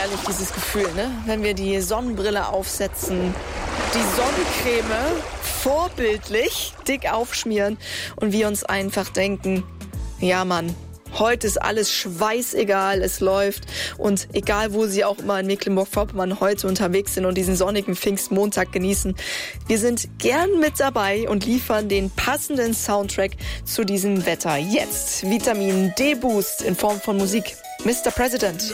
herrlich, dieses Gefühl, ne? Wenn wir die Sonnenbrille aufsetzen, die Sonnencreme vorbildlich dick aufschmieren und wir uns einfach denken, ja Mann, heute ist alles schweißegal, es läuft. Und egal, wo Sie auch immer in Mecklenburg-Vorpommern heute unterwegs sind und diesen sonnigen Pfingstmontag genießen, wir sind gern mit dabei und liefern den passenden Soundtrack zu diesem Wetter. Jetzt Vitamin D-Boost in Form von Musik. Mr. President.